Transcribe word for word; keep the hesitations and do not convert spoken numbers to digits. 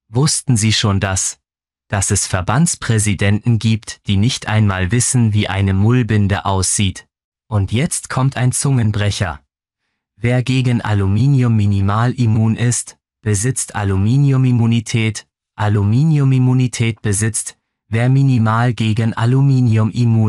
Wussten Sie schon das? Dass es Verbandspräsidenten gibt, die nicht einmal wissen, wie eine Mullbinde aussieht. Und jetzt kommt ein Zungenbrecher. Wer gegen Aluminium minimal immun ist, besitzt Aluminiumimmunität. Aluminiumimmunität besitzt, wer minimal gegen Aluminium immun